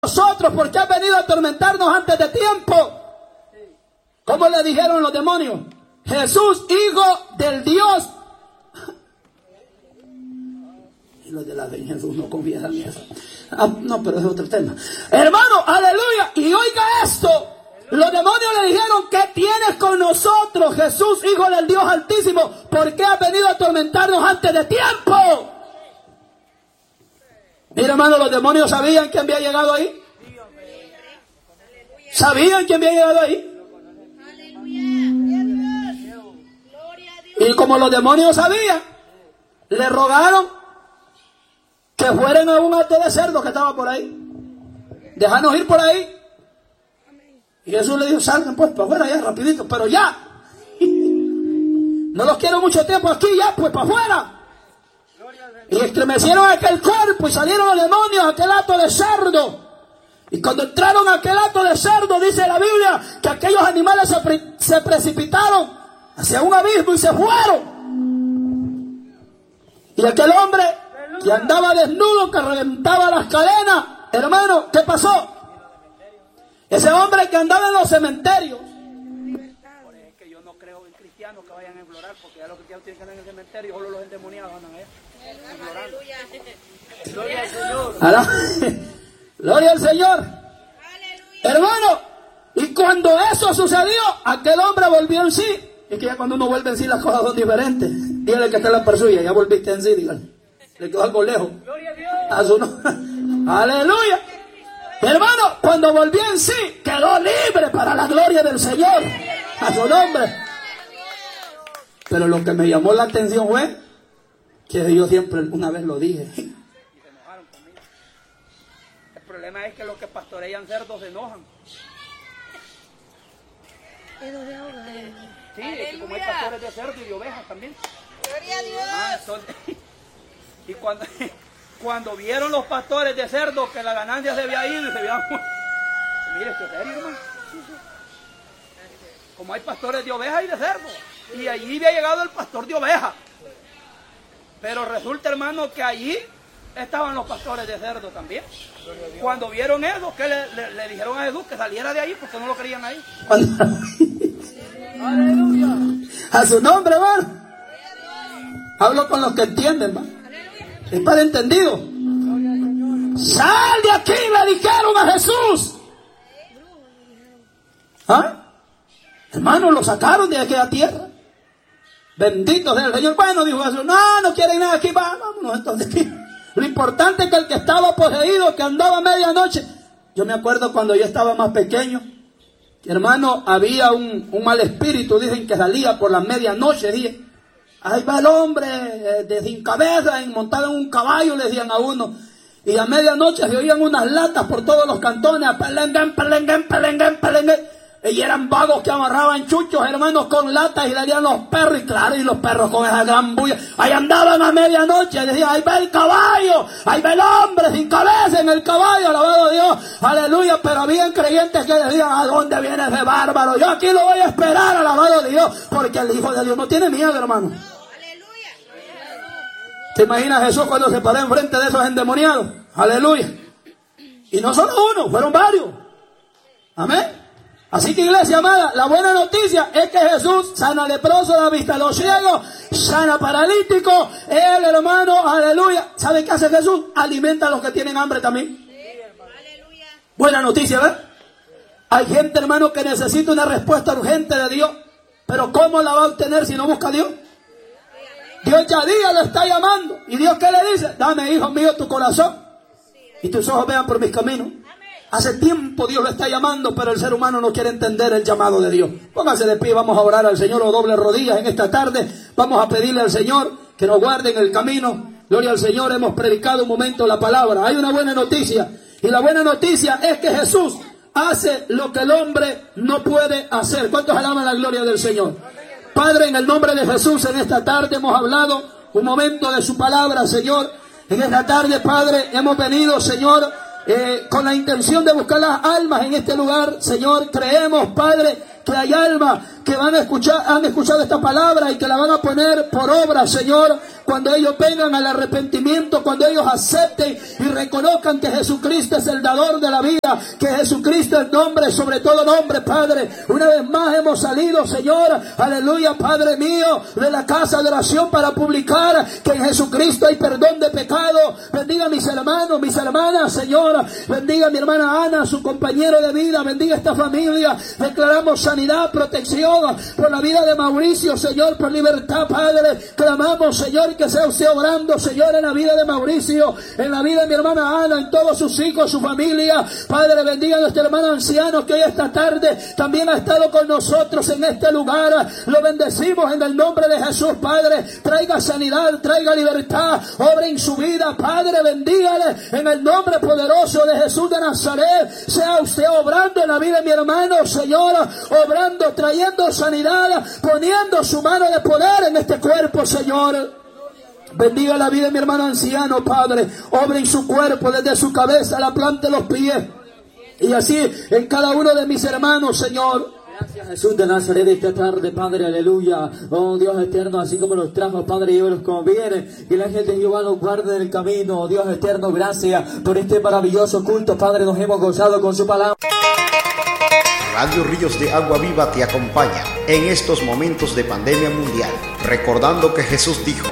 nosotros porque has venido a atormentarnos antes de tiempo. ¿Cómo le dijeron los demonios? Jesús, hijo del Dios. Y los de la fe en Jesús no confiesan eso. No, pero es otro tema. Hermano, aleluya. Y oiga esto. Los demonios le dijeron: ¿qué tienes con nosotros, Jesús, hijo del Dios Altísimo? ¿Por qué has venido a atormentarnos antes de tiempo? Mira, hermano, los demonios sabían quién había llegado ahí. ¿Sabían quién había llegado ahí? Y como los demonios sabían, le rogaron que fueran a un alto de cerdo que estaba por ahí. Déjanos ir por ahí. Y Jesús le dijo: salgan pues para afuera ya, rapidito, pero ya. No los quiero mucho tiempo aquí, ya, pues para afuera. Y estremecieron aquel cuerpo y salieron los demonios a aquel hato de cerdo. Y cuando entraron a aquel hato de cerdo, dice la Biblia que aquellos animales se precipitaron hacia un abismo y se fueron. Y aquel hombre que andaba desnudo, que reventaba las cadenas, hermano, ¿qué pasó? Ese hombre que andaba en los cementerios. Por eso es que yo no creo en cristianos que vayan a implorar, porque ya los cristianos tienen que andar en el cementerio, solo los endemoniados andan allá. Gloria al Señor. Gloria al Señor. Hermano, y cuando eso sucedió, aquel hombre volvió en sí. Es que ya cuando uno vuelve en sí las cosas son diferentes. Dígale que está en la persuya, ya volviste en sí, dígale. Le quedó algo lejos. Gloria a Dios. A su nombre. Aleluya. Hermano, cuando volvió en sí, quedó libre para la gloria del Señor. A su nombre. Pero lo que me llamó la atención fue que yo siempre una vez lo dije. Y se enojaron conmigo. El problema es que los que pastorean cerdos se enojan. Sí, es que como hay pastores de cerdo y de ovejas también. Gloria a Dios. Entonces, y cuando vieron los pastores de cerdo que la ganancia se había ido y se había... Mire, esto es serio, hermano. Como hay pastores de ovejas y de cerdo. Y allí había llegado el pastor de ovejas. Pero resulta, hermano, que allí estaban los pastores de cerdo también. Cuando vieron eso, que le dijeron a Jesús que saliera de ahí porque no lo querían ahí. Aleluya. A su nombre, hermano. Hablo con los que entienden, hermano. Es para entendido. Sal de aquí, le dijeron a Jesús. ¿Ah? Hermano, lo sacaron de aquella tierra. Bendito sea el Señor. Bueno, dijo Jesús, no quieren nada aquí, vámonos entonces. Lo importante es que el que estaba poseído, que andaba a medianoche. Yo me acuerdo cuando yo estaba más pequeño, hermano, había un mal espíritu, dicen que salía por la medianoche, dije. Ahí va el hombre de sin cabeza, montado en un caballo, le decían a uno. Y a medianoche se oían unas latas por todos los cantones, pelenguén, pelenguén, pelenguén, pelenguén. Y eran vagos que amarraban chuchos, hermanos, con latas y le darían los perros. Y claro, y los perros con esa gran bulla. Ahí andaban a medianoche y decían: ahí va el caballo, ahí va el hombre sin cabeza en el caballo, alabado Dios, aleluya. Pero habían creyentes que decían: ¿a dónde viene ese bárbaro? Yo aquí lo voy a esperar, alabado Dios, porque el Hijo de Dios no tiene miedo, hermano. ¿Te imaginas Jesús cuando se paró enfrente de esos endemoniados? Aleluya. Y no solo uno, fueron varios. Amén. Así que, iglesia amada, la buena noticia es que Jesús sana leproso, da vista a los ciegos, sana paralítico. Él, hermano, aleluya. ¿Sabe qué hace Jesús? Alimenta a los que tienen hambre también. Sí, aleluya. Buena noticia, ¿verdad? Hay gente, hermano, que necesita una respuesta urgente de Dios. Pero ¿cómo la va a obtener si no busca a Dios? Dios ya día lo está llamando. ¿Y Dios qué le dice? Dame, hijo mío, tu corazón y tus ojos vean por mis caminos. Hace tiempo Dios lo está llamando, pero el ser humano no quiere entender el llamado de Dios. Pónganse de pie, vamos a orar al Señor o doble rodillas en esta tarde. Vamos a pedirle al Señor que nos guarde en el camino. Gloria al Señor, hemos predicado un momento la palabra. Hay una buena noticia, y la buena noticia es que Jesús hace lo que el hombre no puede hacer. ¿Cuántos alaban la gloria del Señor? Padre, en el nombre de Jesús, en esta tarde hemos hablado un momento de su palabra, Señor. En esta tarde, Padre, hemos venido, Señor, con la intención de buscar las almas en este lugar. Señor, creemos, Padre, que hay almas que han escuchado esta palabra y que la van a poner por obra, Señor, cuando ellos vengan al arrepentimiento, cuando ellos acepten y reconozcan que Jesucristo es el dador de la vida, que Jesucristo es nombre sobre todo nombre, Padre. Una vez más hemos salido, Señor, aleluya, Padre mío, de la casa de oración para publicar que en Jesucristo hay perdón de pecado. Bendiga a mis hermanos, mis hermanas, Señor, bendiga a mi hermana Ana, su compañero de vida, bendiga a esta familia. Declaramos sanidad, protección por la vida de Mauricio, Señor, por libertad, Padre. Clamamos, Señor, que sea usted obrando, Señor, en la vida de Mauricio, en la vida de mi hermana Ana, en todos sus hijos, su familia. Padre, bendiga a nuestro hermano anciano que hoy esta tarde también ha estado con nosotros en este lugar. Lo bendecimos en el nombre de Jesús, Padre. Traiga sanidad, traiga libertad, obra en su vida, Padre. Bendígale en el nombre poderoso de Jesús de Nazaret. Sea usted obrando en la vida de mi hermano, Señor, obrando, trayendo sanidad, poniendo su mano de poder en este cuerpo, Señor. Bendiga la vida de mi hermano anciano, Padre. Obra en su cuerpo, desde su cabeza a la planta de los pies. Y así en cada uno de mis hermanos, Señor. Gracias, Jesús de Nazaret, esta tarde, Padre, aleluya. Oh Dios eterno, así como los trajo, Padre, llévalos como vienen. Que el ángel de Jehová nos guarde en el camino. Oh Dios eterno, gracias por este maravilloso culto, Padre. Nos hemos gozado con su palabra. Radio Ríos de Agua Viva te acompaña en estos momentos de pandemia mundial, recordando que Jesús dijo: